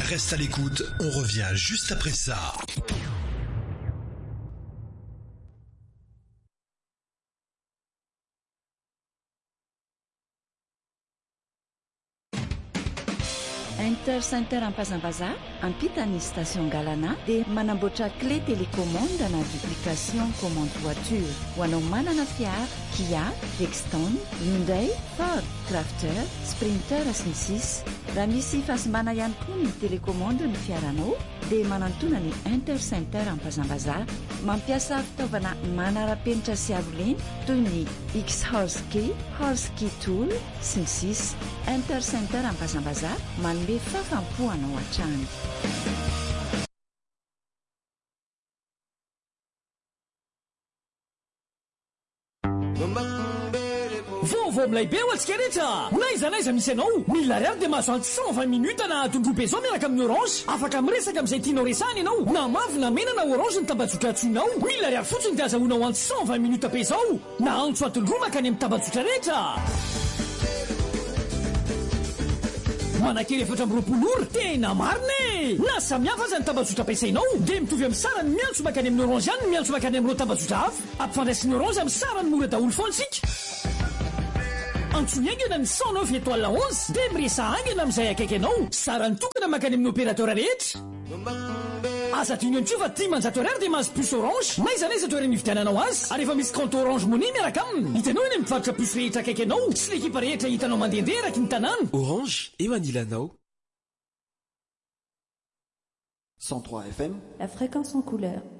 Reste à l'écoute, on revient juste après ça. Intercenter Ampazambaza ampitany station Galana dia manamboatra clé télécommande na application commande voiture ho anao manana fiara Kia, Dexton, Hyundai, Ford, Crafter, Sprinter sy ny sisa. Raha misy fasimbana ihany koa ny télécommande ny fiaranao dia manantona ny Intercenter Ampazambaza mampiasa fitaovana manara-penitra sy aroleny toy ny X-Horse Key, Horse Key Tool sy ny sisa. Intercenter Ampazambaza manome fafampoanao hatrany. Vovô milay be ho antsika rehetra. Naiza misy anao. 1000 ariary dia mahazo antsy 120 minutes na tondrobe zao miaraka amin'ny Orange. Afaka miresaka amin'izay tianao resahana ianao. Na mavy na mena na Orange ny tambazotra antsoinao. 1000 ariary fotsiny dia azahoanao antsy 120 minutes be zao. Na antso atondro makany amin'ny tambazotra rehetra. Manakery 420 ora tena marina. Na samihafa aza ny tambazotra ampiasainao dia mitovy amin'ny sarany miantso makany amin'ny Orange ihany miantso makany amin'ireo tambazotra hafa. Ampifandraisin'ny Orange amin'ny sarany mora daholo foana isika. Antsoiangana ny 109 étoile 11 dia miresa angana amin'izay akaiky anao. Sarany tokana makany amin'ny opérateur rehetra. Aza tianao tsy fa 10 ariary dia mahazo puce Orange. Naiza toerana hividiananao azy. Ary efa misy compte Orange Money miaraka aminy. Hitanao eny amin'ny mpivarotra puce rehetra akaiky anao. Sy l'ekipa rehetra hitanao mandehandeha eraky ny tanàna. Orange, eo anilanao. 103 FM. La fréquence en couleur.